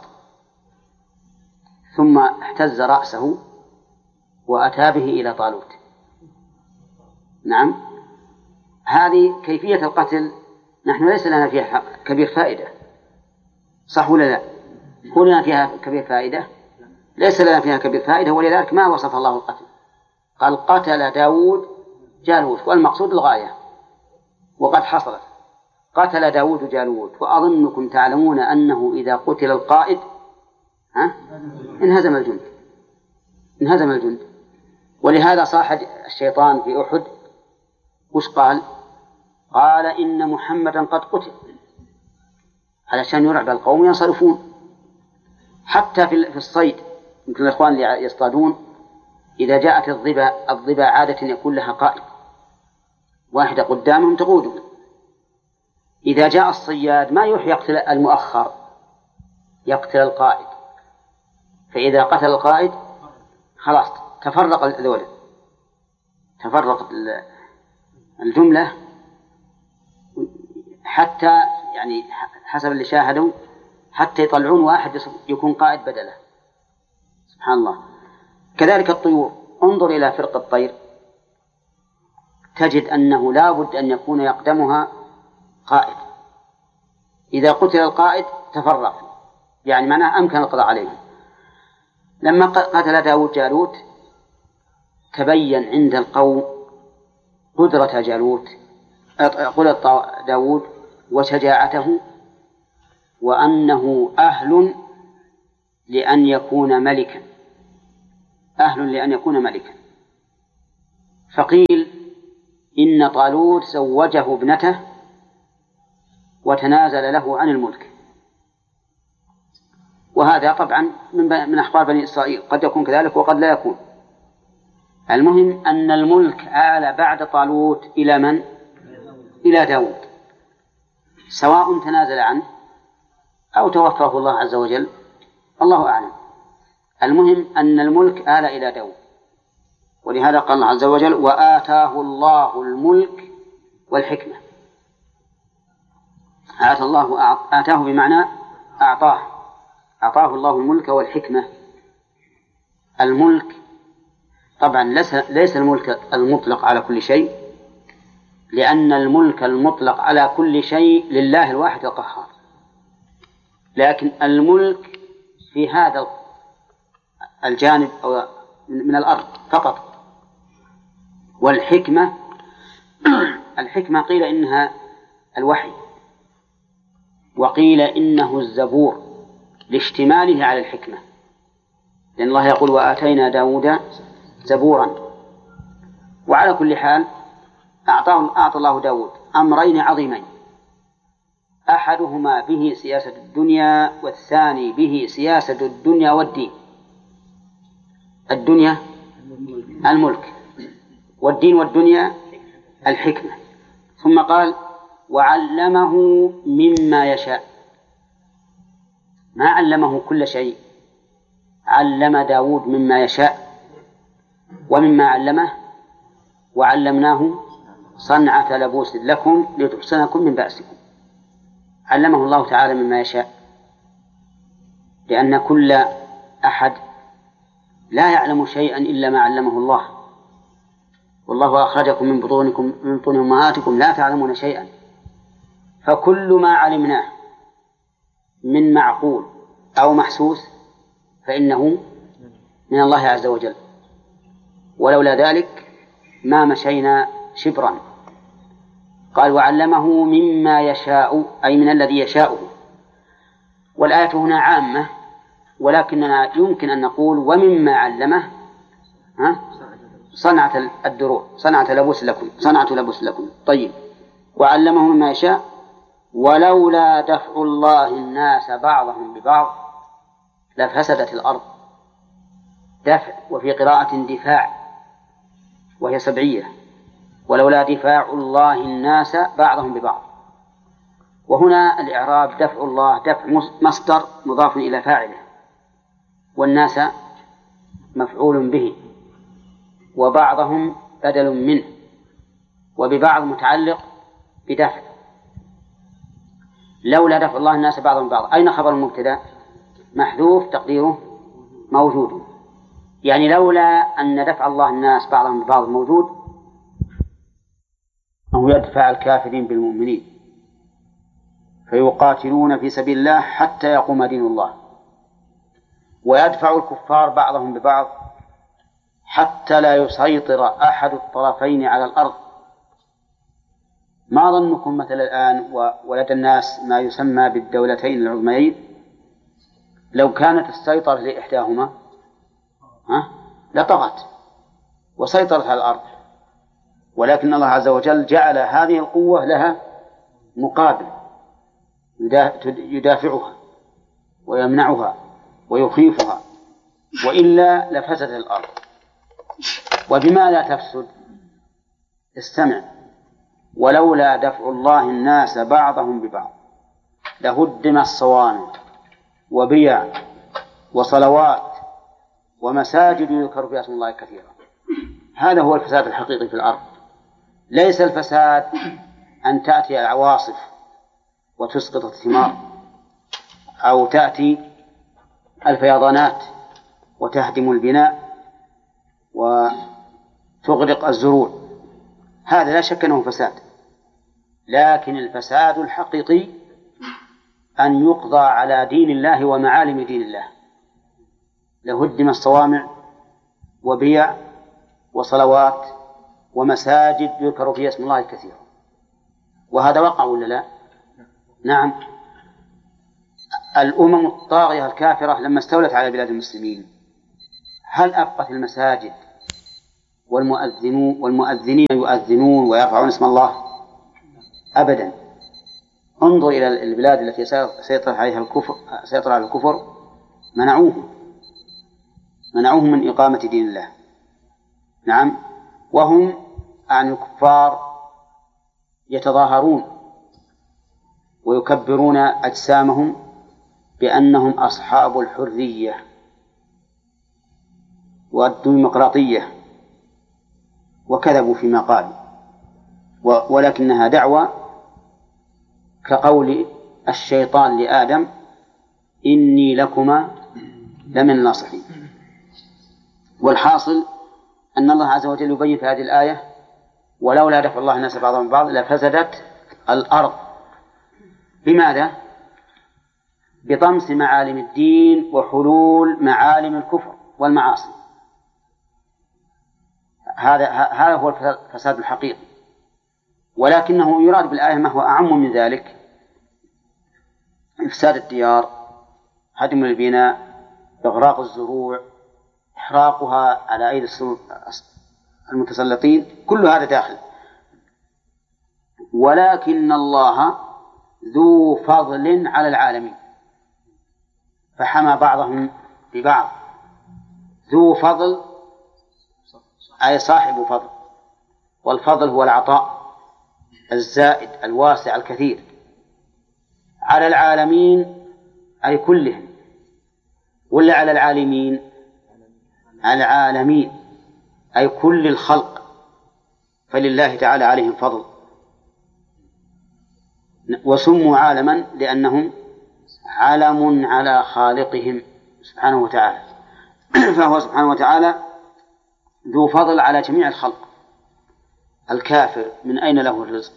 ثم احتز رأسه وأتى به إلى طالوت. نعم، هذه كيفية القتل. نحن ليس لنا فيها كبير فائدة، صح ولا لا؟ هو لنا فيها كبير فائدة؟ ليس لنا فيها كبير فائدة، ولذلك ما وصف الله القتل، قال قتل داود جالوت، والمقصود الغاية، وقد حصلت. قتل داود جالوت، وأظنكم تعلمون أنه إذا قتل القائد ها؟ انهزم الجند، انهزم الجند. ولهذا صاح الشيطان في أحد وش قال؟ قال إن محمدا قد قتل، علشان يرعب القوم ينصرفون. حتى في الصيد مثل الإخوان اللي يصطادون، إذا جاءت الضبا الضبا عادة يكون لها قائد، واحدة قدامهم تقودهم. إذا جاء الصياد ما يروح يقتل المؤخر، يقتل القائد، فإذا قتل القائد خلاص تفرق الذول، تفرق الجملة، حتى يعني حسب اللي شاهدوا حتى يطلعون واحد يكون قائد بدله. سبحان الله. كذلك الطيور، انظر إلى فرق الطير تجد أنه لا بد أن يكون يقدمها قائد. إذا قتل القائد تفرق، يعني معناه أمكن القضاء عليه. لما قتل داود جالوت تبين عند القوم قدرة جالوت قدرة داود وشجاعته، وأنه أهل لأن يكون ملكا، أهل لأن يكون ملكا. فقيل إن طالوت زوجه ابنته وتنازل له عن الملك، وهذا طبعا من من أخبار بني إسرائيل، قد يكون كذلك وقد لا يكون. المهم أن الملك آل بعد طالوت إلى من؟ إلى داود، سواء تنازل عنه أو توفاه الله عز وجل، الله أعلم. المهم أن الملك آل إلى داود، ولهذا قال الله عز وجل: وآتاه الله الملك والحكمة. آتى الله آتاه بمعنى أعطاه، أعطاه الله الملك والحكمة. الملك طبعا ليس الملك المطلق على كل شيء، لأن الملك المطلق على كل شيء لله الواحد القهار، لكن الملك في هذا الجانب أو من الأرض فقط. والحكمة الحكمة قيل إنها الوحي، وقيل إنه الزبور لاشتماله على الحكمة، لأن الله يقول: وآتينا داود زبورا. وعلى كل حال أعطاه أعطى الله داود أمرين عظيمين، أحدهما به سياسة الدنيا، والثاني به سياسة الدنيا والدين. الدنيا الملك، والدين والدنيا الحكمة. ثم قال: وعلمه مما يشاء. ما علمه كل شيء، علم داود مما يشاء. ومما علمه: وعلمناه صنعة لبوس لكم لتحصنكم من بأسكم. علمه الله تعالى مما يشاء، لأن كل أحد لا يعلم شيئا إلا ما علمه الله. والله أخرجكم من بطونكم من بطون أمهاتكم لا تعلمون شيئا. فكل ما علمناه من معقول أو محسوس فإنه من الله عز وجل، ولولا ذلك ما مشينا شبرا. قال: وعلمه مما يشاء، أي من الذي يشاءه. والآية هنا عامة، ولكننا يمكن أن نقول: ومما علمه ها صنعة الدروع، صنعة لبوس لكم، صنعة لبوس لكم. طيب، وعلمه مما يشاء. ولولا دفع الله الناس بعضهم ببعض لفسدت الأرض. دفع، وفي قراءة دفاع وهي سبعية. ولولا دفاع الله الناس بعضهم ببعض. وهنا الإعراب: دفع الله دفع مصدر مضاف إلى فاعله، والناس مفعول به، وبعضهم بدل منه، وببعض متعلق بدفع. لولا دفع الله الناس بعضهم ببعض، أين خبر المبتدأ؟ محذوف تقديره موجود، يعني لولا أن دفع الله الناس بعضهم ببعض موجود، أو يدفع الكافرين بالمؤمنين فيقاتلون في سبيل الله حتى يقوم دين الله، ويدفع الكفار بعضهم ببعض حتى لا يسيطر أحد الطرفين على الأرض. ما ظنكم مثل الآن ولدى الناس ما يسمى بالدولتين العظميين؟ لو كانت السيطرة لإحداهما ها لطغت وسيطرت على الأرض، ولكن الله عز وجل جعل هذه القوة لها مقابل يدافعها ويمنعها ويخيفها، وإلا لفسدت الأرض. وبما لا تفسد؟ استمع: ولولا دفع الله الناس بعضهم ببعض لهدم الصوامع وبيع وصلوات ومساجد يذكر فيها اسم الله كثيرا. هذا هو الفساد الحقيقي في الأرض. ليس الفساد أن تأتي العواصف وتسقط الثمار، أو تأتي الفيضانات وتهدم البناء وتغرق الزروع، هذا لا شك أنه فساد. لكن الفساد الحقيقي أن يقضى على دين الله ومعالم دين الله. لهدم الصوامع وبيع وصلوات ومساجد يذكر فيها اسم الله كثيرا. وهذا وقع ولا لا؟ نعم. الأمم الطاغية الكافرة لما استولت على بلاد المسلمين هل أبقت المساجد والمؤذنون والمؤذنين يؤذنون ويرفعون اسم الله؟ أبدا. انظر إلى البلاد التي سيطر عليها الكفر، سيطر على الكفر منعوهم منعوهم من إقامة دين الله. نعم. وهم عن الكفار يتظاهرون ويكبرون أجسامهم بأنهم أصحاب الحرية والديمقراطية، وكذبوا فيما قالوا، ولكنها دعوة كقول الشيطان لآدم: إني لكما لمن الناصحين. والحاصل أن الله عز وجل يبين في هذه الآية: ولولا دفع الله الناس بعضهم بعض لفسدت الأرض. بماذا؟ بطمس معالم الدين وحلول معالم الكفر والمعاصي. هذا هذا هو الفساد الحقيقي. ولكنه يراد بالآية ما هو أعم من ذلك: إفساد الديار، هدم البناء، إغراق الزروع، إحراقها على أيدي المتسلطين، كل هذا داخل. ولكن الله ذو فضل على العالمين فحمى بعضهم ببعض. ذو فضل أي صاحب فضل، والفضل هو العطاء الزائد الواسع الكثير على العالمين أي كلهم، ولا على العالمين؟ العالمين أي كل الخلق، فلله تعالى عليهم فضل. وسموا عالما لأنهم علم على خالقهم سبحانه وتعالى. فهو سبحانه وتعالى ذو فضل على جميع الخلق. الكافر من أين له الرزق؟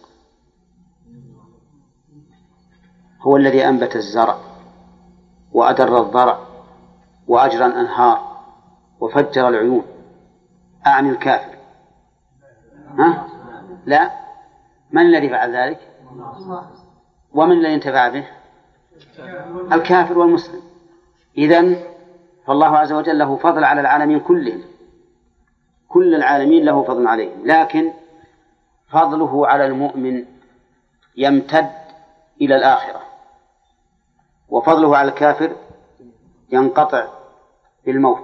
هو الذي أنبت الزرع وأدر الضرع وأجرى الأنهار وفجر العيون. أعني الكافر؟ ها؟ لا. من الذي فعل ذلك؟ ومن الذي انتفع به؟ الكافر والمسلم. إذن فالله عز وجل له فضل على العالمين كلهم، كل العالمين له فضل عليهم، لكن فضله على المؤمن يمتد إلى الآخرة، وفضله على الكافر ينقطع بالموت.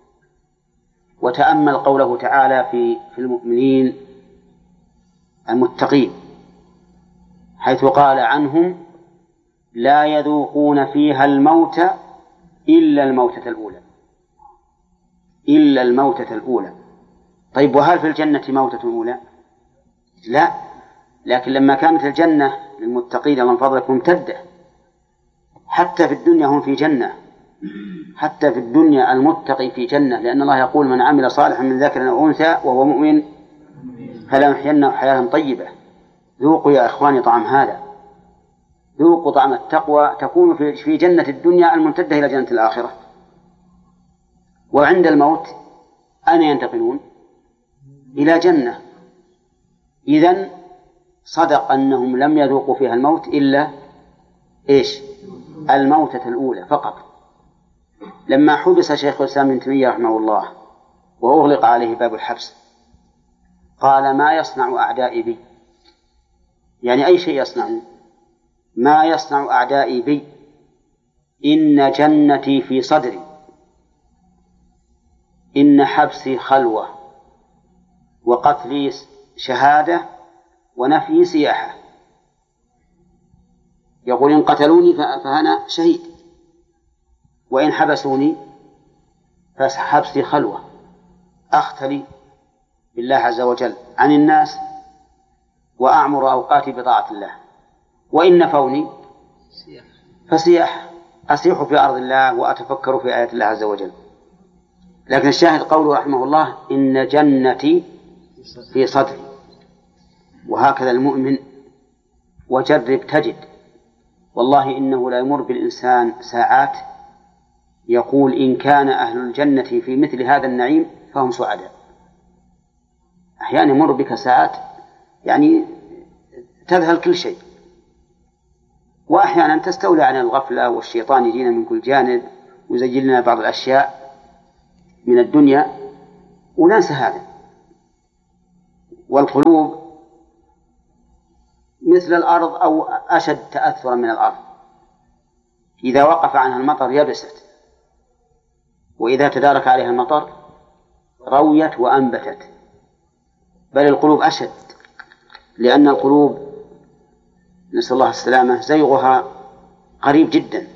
وتأمل قوله تعالى في في المؤمنين المتقين حيث قال عنهم: لا يذوقون فيها الموت إلا الموتة الأولى. إلا الموتة الأولى. طيب، وهل في الجنة موتة أولى؟ لا. لكن لما كانت الجنة للمتقين من فضلك ممتدة، حتى في الدنيا هم في جنة، حتى في الدنيا المتقي في جنة، لأن الله يقول: من عمل صالحا من ذكر أو أنثى وهو مؤمن فلنحيينه حياة طيبة. ذوقوا يا إخواني طعم هذا، ذوقوا طعم التقوى، تكون في جنة الدنيا الممتدة إلى جنة الآخرة. وعند الموت أين ينتقلون؟ إلى جنة. إذن صدق أنهم لم يذوقوا فيها الموت إلا إيش؟ الموتة الأولى فقط. لما حبس شيخ الإسلام ابن تيمية رحمه الله وأغلق عليه باب الحبس قال: ما يصنع أعدائي بي؟ يعني أي شيء يصنعون؟ ما يصنع أعدائي بي؟ إن جنتي في صدري، إن حبسي خلوة، وقتلي شهادة، ونفي سياحة. يقول: إن قتلوني فأنا شهيد، وإن حبسوني فحبسي خلوة، أختلي بالله عز وجل عن الناس وأعمر أوقاتي بطاعة الله، وإن نفوني فسياح، أسيح في أرض الله وأتفكر في آيات الله عز وجل. لكن الشاهد قوله رحمه الله: إن جنتي في صدري. وهكذا المؤمن، وجرب تجد، والله إنه لا يمر بالإنسان ساعات يقول: إن كان أهل الجنة في مثل هذا النعيم فهم سعداء. أحيانا يمر بك ساعات يعني تذهل كل شيء، وأحيانا تستولي عن الغفلة والشيطان يجينا من كل جانب ويزين لنا بعض الأشياء من الدنيا وننسى هذا. والقلوب مثل الأرض أو أشد تأثرا من الأرض، إذا وقف عنها المطر يبست وإذا تدارك عليها المطر رويت وأنبتت، بل القلوب أشد، لأن القلوب نسأل الله السلامة زيغها قريب جدا،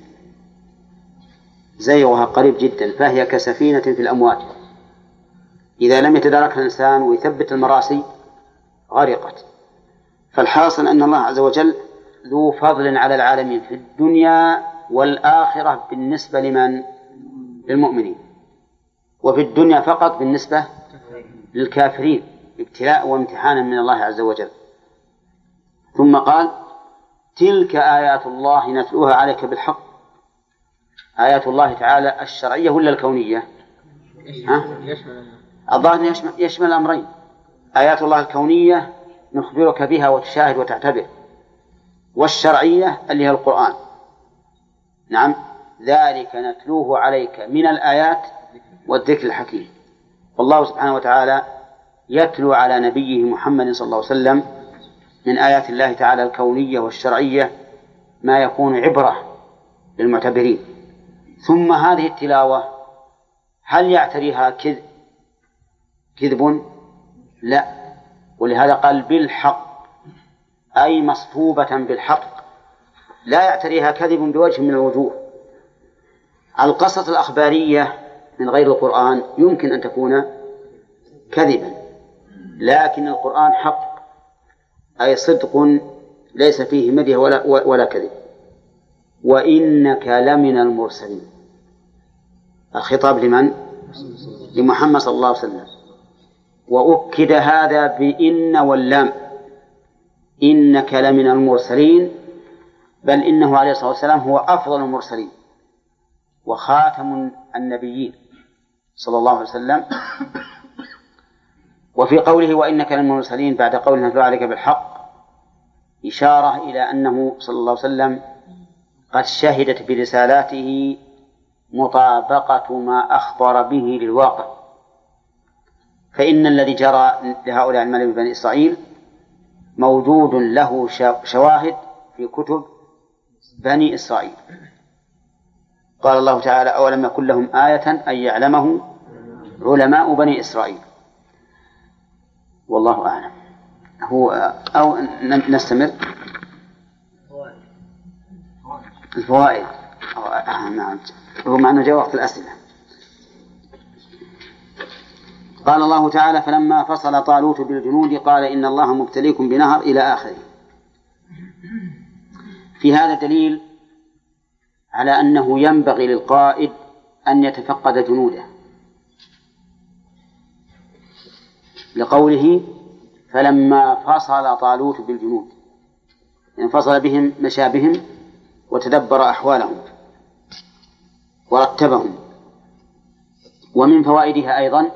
زيغها قريب جدا، فهي كسفينة في الأمواج، إذا لم يتداركها الإنسان ويثبت المراسي غرقت. فالحاصل أن الله عز وجل ذو فضل على العالمين في الدنيا والآخرة بالنسبة لمن؟ للمؤمنين، وفي الدنيا فقط بالنسبة للكافرين ابتلاء وامتحانا من الله عز وجل. ثم قال تلك آيات الله نتلوها عليك بالحق. آيات الله تعالى الشرعية ولا الكونية؟ ها؟ الظاهر يشمل, يشمل الأمرين. آيات الله الكونية نخبرك بها وتشاهد وتعتبر، والشرعية اللي هي القرآن. نعم، ذلك نتلوه عليك من الآيات والذكر الحكيم. والله سبحانه وتعالى يتلو على نبيه محمد صلى الله عليه وسلم من آيات الله تعالى الكونية والشرعية ما يكون عبرة للمعتبرين. ثم هذه التلاوة هل يعتريها كذب؟ كذب؟ لا، ولهذا قال بالحق، أي مصحوبة بالحق، لا يعتريها كذب بوجه من الوجوه. القصص الأخبارية من غير القرآن يمكن أن تكون كذبا، لكن القرآن حق، أي صدق ليس فيه مدح ولا, ولا كذب. وإنك لمن المرسلين، الخطاب لمن؟ لمحمد صلى الله عليه وسلم. وأكد هذا بإن واللام، إنك لمن المرسلين، بل إنه عليه الصلاة والسلام هو أفضل المرسلين وخاتم النبيين صلى الله عليه وسلم. وفي قوله وإنك لمن المرسلين بعد قوله نتلو عليك بالحق إشارة إلى أنه صلى الله عليه وسلم قد شهدت برسالاته مطابقة ما أخبر به للواقع. فإن الذي جرى لهؤلاء الملأ من بني إسرائيل موجود له شواهد في كتب بني إسرائيل. قال الله تعالى أولم يكن لهم آية أن يعلمه علماء بني إسرائيل. والله أعلم. هو أو نستمر الفوائد. هو معنى جاء وقت الأسئلة. قال الله تعالى فلما فصل طالوت بالجنود قال إن الله مبتليكم بنهر إلى آخره. في هذا دليل على أنه ينبغي للقائد أن يتفقد جنوده، لقوله فلما فصل طالوت بالجنود، يعني فصل بهم مشى بهم وتدبر أحوالهم ورتبهم. ومن فوائدها أيضا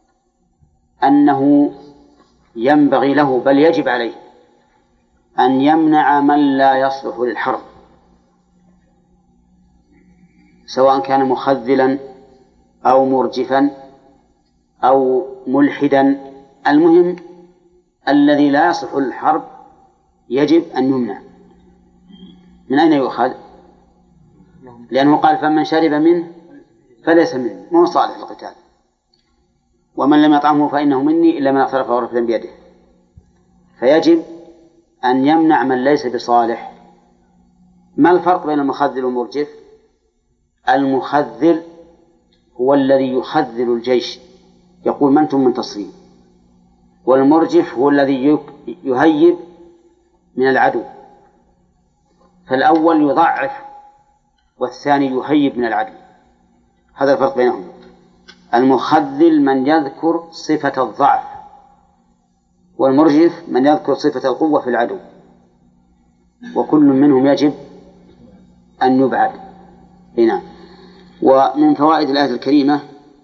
أنه ينبغي له بل يجب عليه أن يمنع من لا يصلح للحرب، سواء كان مخذلا أو مرجفا أو ملحدا، المهم الذي لا يصلح للحرب يجب أن يمنع. من أين يؤخذ؟ لأنه قال فمن شرب منه فليس منه، مو صالح للقتال، ومن لم يطعمه فإنه مني إلا من اغترف غرفة بيده. فيجب أن يمنع من ليس بصالح. ما الفرق بين المخذل والمرجف؟ المخذل هو الذي يخذل الجيش، يقول من أنتم منتصرين، والمرجف هو الذي يهيب من العدو. فالأول يضعف والثاني يهيب من العدو، هذا الفرق بينهم. المخذل من يذكر صفة الضعف، والمرجف من يذكر صفة القوة في العدو، وكل منهم يجب أن يبعد هنا. ومن فوائد الآية الكريمة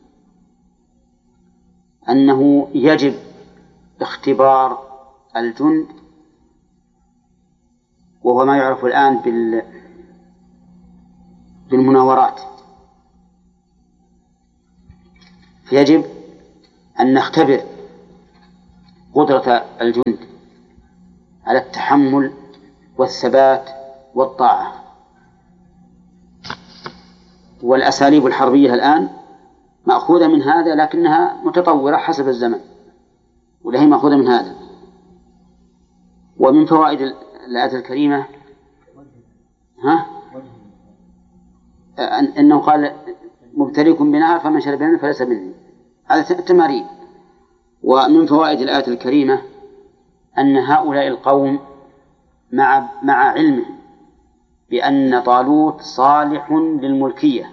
أنه يجب اختبار الجند، وهو ما يعرف الآن بال بالمناورات. فيجب أن نختبر قدرة الجند على التحمل والثبات والطاعة. والأساليب الحربية الآن مأخوذة من هذا لكنها متطورة حسب الزمن، ولا هي مأخوذة من هذا. ومن فوائد الآية الكريمة ها أنه قال مبتليكم بنهر فمن شرب منه فليس مني، هذا تمارين. ومن فوائد الآية الكريمة أن هؤلاء القوم مع مع علمهم بأن طالوت صالح للملكية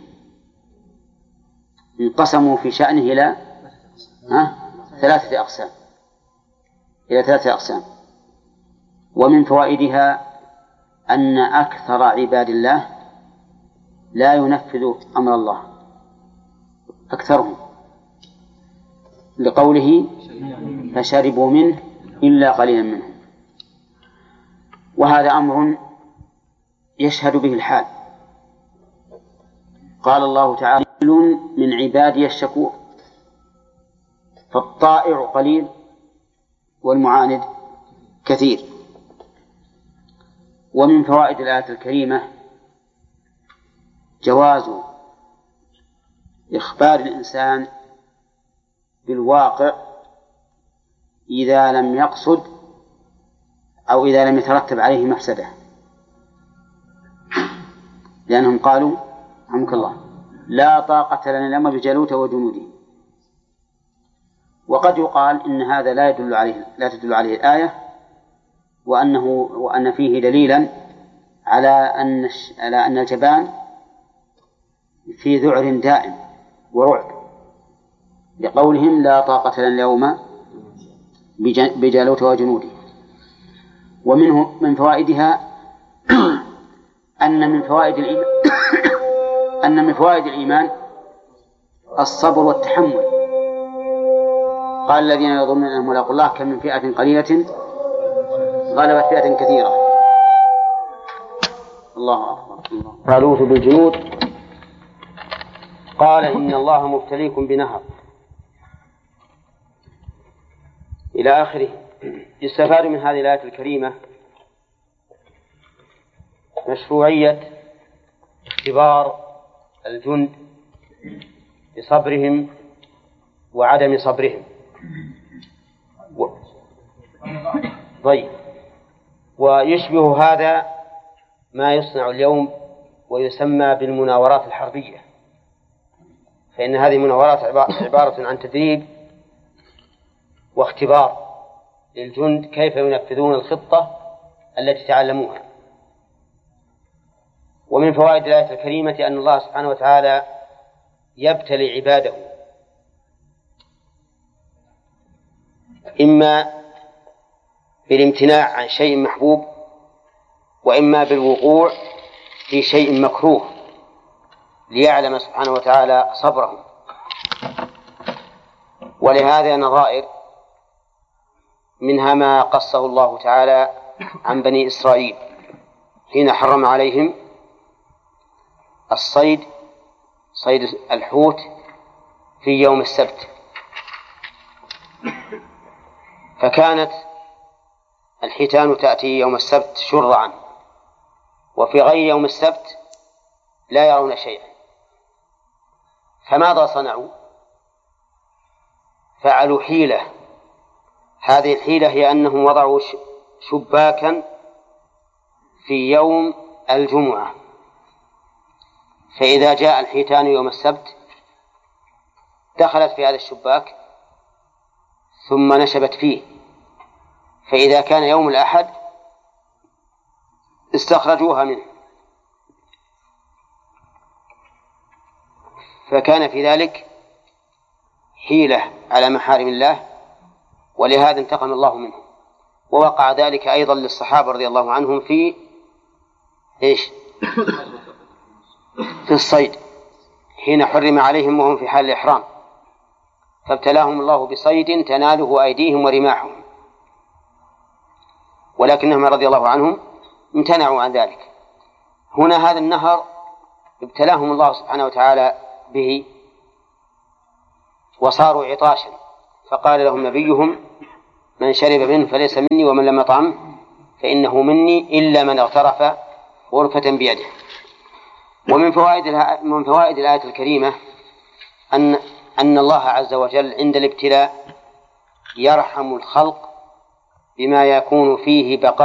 انقسموا في شأنه إلى ها ثلاثة أقسام إلى ثلاثة أقسام. ومن فوائدها أن أكثر عباد الله لا ينفذ أمر الله أكثرهم، لقوله فشربوا منه إلا قليلا منهم. وهذا أمر يشهد به الحال. قال الله تعالى من عبادي الشكور، فالطائع قليل والمعاند كثير. ومن فوائد الآية الكريمة جواز إخبار الإنسان بالواقع إذا لم يقصد أو إذا لم يترتب عليه مفسدة، لأنهم قالوا رحمك الله لا طاقة لنا اليوم بجالوت وجنوده. وقد يقال إن هذا لا يدل عليه لا تدل عليه الآية، وأنه وأن فيه دليلا على أن على أن الجبان في ذعر دائم ورعب، لقولهم لا طاقة لنا اليوم بجالوت وجنوده. ومنه من فوائدها أن من فوائد الإيمان أن من فوائد الإيمان الصبر والتحمل. قال الذين يظنون أنهم ملاقوا الله كم من فئة قليلة غلبت فئة كثيرة. الله أكبر. طالوت بالجنود قال إن الله مبتليكم بنهر إلى آخره. يستفاد من هذه الآية الكريمة مشروعية اختبار الجند بصبرهم وعدم صبرهم. و... طيب، ويشبه هذا ما يصنع اليوم ويسمى بالمناورات الحربية، فإن هذه المناورات عبارة عن تدريب واختبار للجند كيف ينفذون الخطة التي تعلموها. ومن فوائد الآية الكريمة أن الله سبحانه وتعالى يبتلي عباده إما بالامتناع عن شيء محبوب وإما بالوقوع في شيء مكروه ليعلم سبحانه وتعالى صبرهم. ولهذا نظائر منها ما قصه الله تعالى عن بني إسرائيل حين حرم عليهم الصيد صيد الحوت في يوم السبت، فكانت الحيتان تأتي يوم السبت شرعا، وفي غير يوم السبت لا يرون شيئا. فماذا صنعوا؟ فعلوا حيلة. هذه الحيلة هي أنهم وضعوا شباكا في يوم الجمعة، فإذا جاء الحيتان يوم السبت دخلت في هذا الشباك ثم نشبت فيه، فإذا كان يوم الأحد استخرجوها منه، فكان في ذلك حيلة على محارم الله، ولهذا انتقم الله منه. ووقع ذلك أيضا للصحابة رضي الله عنهم في إيش؟ في الصيد حين حرم عليهم وهم في حال الإحرام، فابتلاهم الله بصيد تناله أيديهم ورماحهم، ولكنهم رضي الله عنهم امتنعوا عن ذلك. هنا هذا النهر ابتلاهم الله سبحانه وتعالى به وصاروا عطاشا، فقال لهم نبيهم من شرب منه فليس مني ومن لم يطعمه فإنه مني إلا من اغترف غرفة بيده. ومن فوائد من فوائد الآية الكريمة أن أن الله عز وجل عند الابتلاء يرحم الخلق بما يكون فيه بقاء